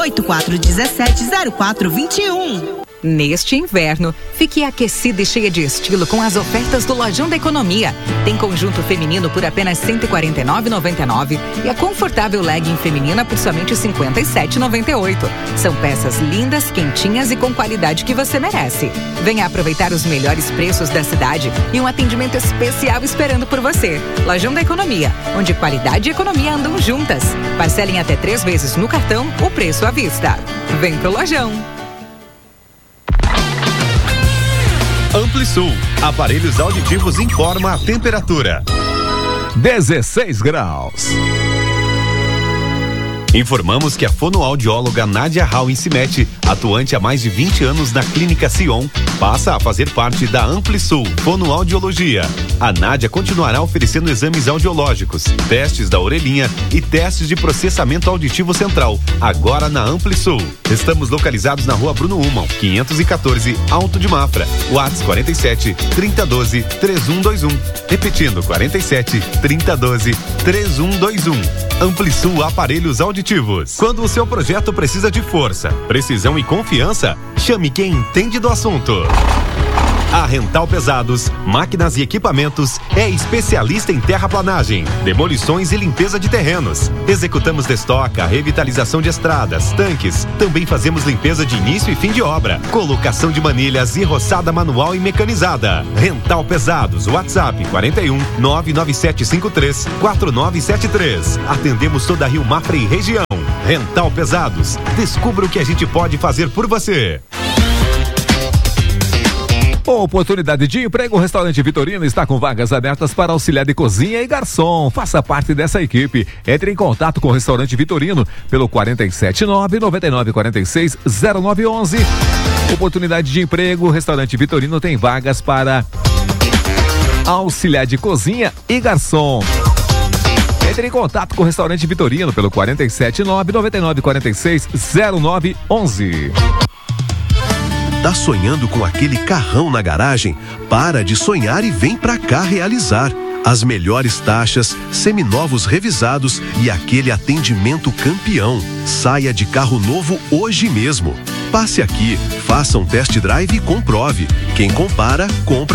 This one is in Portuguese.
84170421. Neste inverno, fique aquecida e cheia de estilo com as ofertas do Lojão da Economia. Tem conjunto feminino por apenas R$ 149,99 e a confortável legging feminina por somente R$ 57,98. São peças lindas, quentinhas e com qualidade que você merece. Venha aproveitar os melhores preços da cidade e um atendimento especial esperando por você. Lojão da Economia, onde qualidade e economia andam juntas. Parcelem até 3 vezes no cartão o preço à vista. Vem pro Lojão. Amplisul, aparelhos auditivos informa a temperatura. 16 graus. Informamos que a fonoaudióloga Nádia Rauincimetti, atuante há mais de 20 anos na Clínica Sion, passa a fazer parte da Amplisul Fonoaudiologia. A Nádia continuará oferecendo exames audiológicos, testes da orelhinha e testes de processamento auditivo central, agora na Amplisul. Estamos localizados na Rua Bruno Ullmann, 514, Alto de Mafra. WhatsApp 47 3012 3121. Repetindo, 47 3012 3121. Amplisul Aparelhos Auditivos. Quando o seu projeto precisa de força, precisão e confiança, chame quem entende do assunto. A Rental Pesados, máquinas e equipamentos, é especialista em terraplanagem, demolições e limpeza de terrenos. Executamos destoca, revitalização de estradas, tanques. Também fazemos limpeza de início e fim de obra, colocação de manilhas e roçada manual e mecanizada. Rental Pesados, WhatsApp 41 99753 4973. Atendemos toda a Rio Mafra e região. Rental Pesados, descubra o que a gente pode fazer por você. Oportunidade de emprego, o Restaurante Vitorino está com vagas abertas para auxiliar de cozinha e garçom. Faça parte dessa equipe. Entre em contato com o Restaurante Vitorino pelo 479-9946-0911. Oportunidade de emprego, o Restaurante Vitorino tem vagas para auxiliar de cozinha e garçom. Entre em contato com o Restaurante Vitorino pelo 479-9946-0911. Tá sonhando com aquele carrão na garagem? Para de sonhar e vem pra cá realizar. As melhores taxas, seminovos revisados e aquele atendimento campeão. Saia de carro novo hoje mesmo. Passe aqui, faça um test drive e comprove. Quem compara, compra.